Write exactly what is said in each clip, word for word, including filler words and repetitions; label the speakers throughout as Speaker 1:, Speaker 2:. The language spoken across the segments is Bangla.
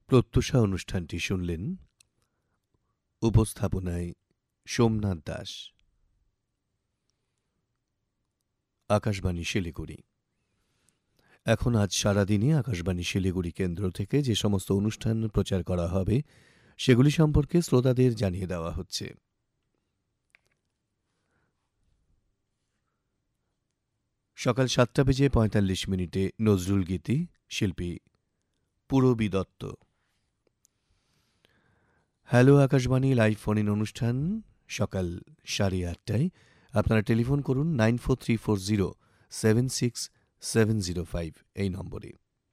Speaker 1: প্রত্যুষা অনুষ্ঠানটি শুনলেন। উপস্থাপনায় সোমনাথ দাস। আকাশবাণী শিলিগুড়ি। এখন আজ সারাদিনে আকাশবাণী শিলিগুড়ি কেন্দ্র থেকে যে সমস্ত অনুষ্ঠান প্রচার করা হবে সেগুলি সম্পর্কে শ্রোতাদের জানিয়ে দেওয়া হচ্ছে। সকাল সাতটা বেজে পঁয়তাল্লিশ মিনিটে নজরুল গীতি, শিল্পী Purabi Dutta. Hello Akashvani live phone in অনুষ্ঠান সকাল সাড়ে আটটায়। আপনারা টেলিফোন করুন nine four three four zero seven six seven zero five এই নম্বরে।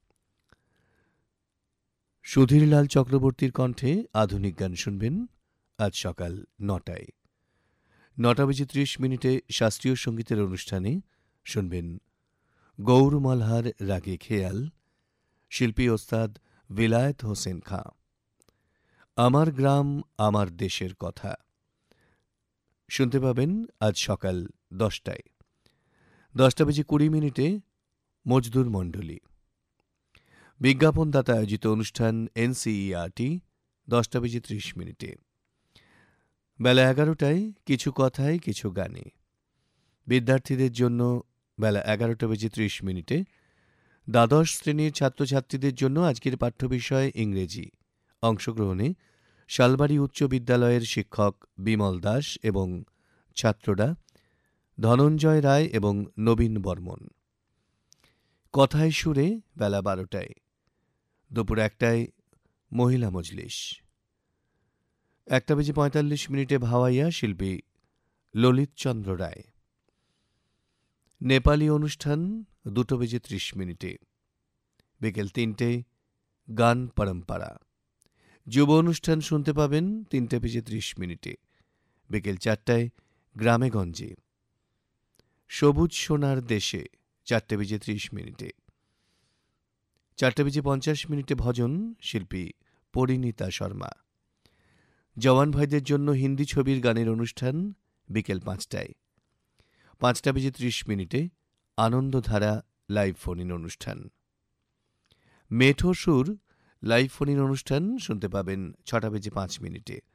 Speaker 1: সুধীরলাল চক্রবর্তীর কণ্ঠে আধুনিক গান শুনবেন আজ সকাল নটায়। নটা বেজে ত্রিশ মিনিটে শাস্ত্রীয় সঙ্গীতের অনুষ্ঠানে শুনবেন গৌর মলহার রাগে খেয়াল, শিল্পী ওস্তাদ বিলায়েত হোসেন খাঁ। আমার গ্রাম আমার দেশের কথা শুনতে পাবেন আজ সকাল দশটায়। দশটা বেজে কুড়ি মিনিটে মজদুর মণ্ডলী। বিজ্ঞাপনদাতা আয়োজিত অনুষ্ঠান এনসিইআরটি দশটা বেজে ত্রিশ মিনিটে। বেলা এগারোটায় কিছু কথায় কিছু গানে। বিদ্যার্থীদের জন্য বেলা এগারোটা বেজে ত্রিশ মিনিটে। দ্বাদশ শ্রেণীর ছাত্রছাত্রীদের জন্য আজকের পাঠ্যবিষয় ইংরেজি। অংশগ্রহণে শালবাড়ি উচ্চ বিদ্যালয়ের শিক্ষক বিমল দাস এবং ছাত্ররা ধনঞ্জয় রায় এবং নবীন বর্মন। কথায় সুরে বেলা বারোটায়। দুপুর একটায় মহিলা মজলিস। একটা বেজে পঁয়তাল্লিশ মিনিটে ভাওয়াইয়া, শিল্পী ললিতচন্দ্র রায়। নেপালি অনুষ্ঠান দুটো বেজে ত্রিশ মিনিটে। বিকেল তিনটে গান পরম্পরা। যুব অনুষ্ঠান শুনতে পাবেন তিনটে বেজে ত্রিশ মিনিটে। বিকেল চারটায় গ্রামে গঞ্জে। সবুজ সোনার দেশে চারটে বেজে ত্রিশ মিনিটে। চারটে বেজে পঞ্চাশ মিনিটে ভজন, শিল্পী পরিণীতা শর্মা। জওয়ান ভাইদের জন্য হিন্দি ছবির গানের অনুষ্ঠান বিকেল পাঁচটায়। পাঁচটা বেজে ত্রিশ মিনিটে আনন্দধারা লাইভ ফোন ইন অনুষ্ঠান। মেঠো সুর লাইভ ফোন ইন অনুষ্ঠান শুনতে পাবেন ছটা বেজে পাঁচ মিনিটে।